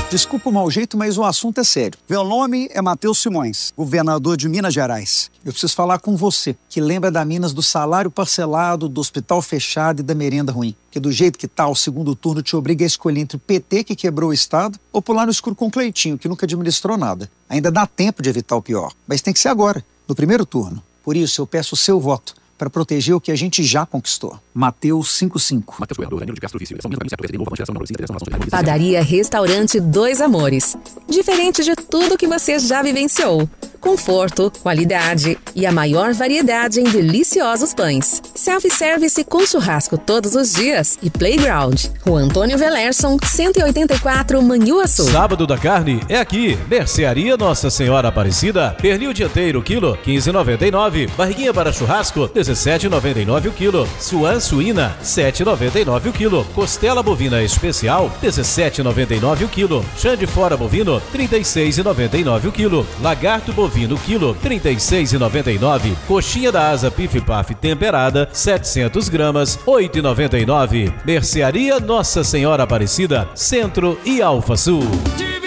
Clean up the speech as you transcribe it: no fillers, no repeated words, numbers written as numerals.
Desculpa o mau jeito, mas o assunto é sério. Meu nome é Matheus Simões, governador de Minas Gerais. Eu preciso falar com você, que lembra da Minas do salário parcelado, do hospital fechado e da merenda ruim. Que do jeito que tá, o segundo turno te obriga a escolher entre o PT, que quebrou o Estado, ou pular no escuro com o Cleitinho, que nunca administrou nada. Ainda dá tempo de evitar o pior, mas tem que ser agora, no primeiro turno. Por isso, eu peço o seu voto para proteger o que a gente já conquistou. Mateus 5:5. Padaria Restaurante Dois Amores. Diferente de tudo que você já vivenciou. Conforto, qualidade e a maior variedade em deliciosos pães. Self-service com churrasco todos os dias e playground. Rua Antônio Velerson, 184, Manhuaçu. Sábado da carne é aqui. Mercearia Nossa Senhora Aparecida. Pernil dianteiro, quilo, 15,99. Barriguinha para churrasco, 17,99 o quilo. Suan suína, 7,99 o quilo. Costela bovina especial, 17,99 o quilo. Chã de fora bovino, 36,99 o quilo. Lagarto bovino quilo, 36,99. Coxinha da asa pif-paf temperada, 700 gramas, 8,99. Mercearia Nossa Senhora Aparecida, Centro e Alfa Sul.